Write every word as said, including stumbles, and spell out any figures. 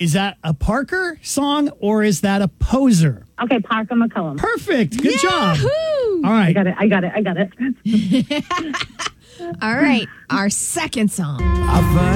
Is that a Parker song or is that a Poser? Okay, Parker McCollum. Perfect. Good job. Yahoo! All I right. got it. I got it. I got it. All right. Our second song.